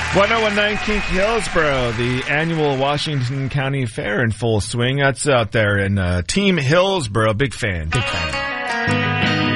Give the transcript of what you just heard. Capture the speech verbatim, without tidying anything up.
one oh one nine Kink Hillsborough, the annual Washington County Fair in full swing. That's out there in uh, Team Hillsborough. Big fan, big fan.